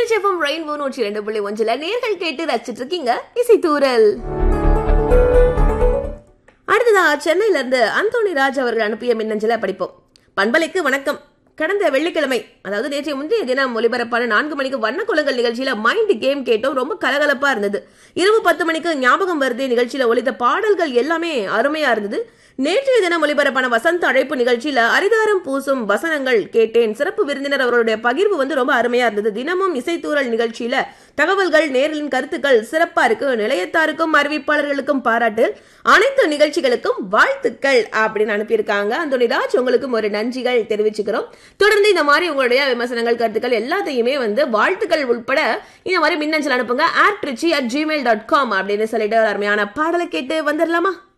Trichy FM rainbow 102.1 நேர்கள் கேட்டு ரசிச்சிட்டு இருக்கீங்க இசைத்தூரல். அடுத்ததா சென்னையில இருந்து அந்தோணி ராஜ் அவர்கள் அனுப்பிய மின்னஞ்சலை படிப்போம். பண்பலைக்கு வணக்கம். கடந்த வெள்ளிக்கிழமை, அதாவது நேற்றைய முந்தைய தினம் ஒலிபரப்பான 4 மணிக்கு வண்ணக்குளங்கள் நிகழ்ச்சியில மைண்ட் கேம் கேட்டோம். ரொம்ப கலகலப்பா இருந்தது. இரவு 10 மணிக்கு ஞாபகம் வருது நிகழ்ச்சியில ஒலித்த பாடல்கள் எல்லாமே அருமையா இருந்தது. நேற்றைய தினம் ஒலிபரப்பான வசந்த அழைப்பு நிகழ்ச்சியில அரிதாரம் பூசும் வசனங்கள் கேட்டேன். சிறப்பு விருந்தினர் அவருடைய பகிர்வு ரொம்ப அருமையா இருந்தது. தினமும் இசைத்தூரல் நிகழ்ச்சியில தகவல்கள், நேரின் கருத்துக்கள் சிறப்பா இருக்கு. நிலையத்தாருக்கும் அறிவிப்பாளர்களுக்கும் பாராட்டு, அனைத்து நிகழ்ச்சிகளுக்கும் வாழ்த்துக்கள் அப்படின்னு அனுப்பியிருக்காங்க. அந்தோனிராஜ், உங்களுக்கும் ஒரு நன்றிகள் தெரிவிச்சுக்கிறோம். தொடர்ந்து இந்த மாதிரி உங்களுடைய விமர்சனங்கள், கருத்துக்கள் எல்லாத்தையுமே வாழ்த்துக்கள் உட்பட இந்த மாதிரி மின்னஞ்சல் அனுப்புங்க. @trichy@gmail.com அப்படின்னு சொல்லிட்டு ஒரு அருமையான பாடலை கேட்டு வந்துடலாமா?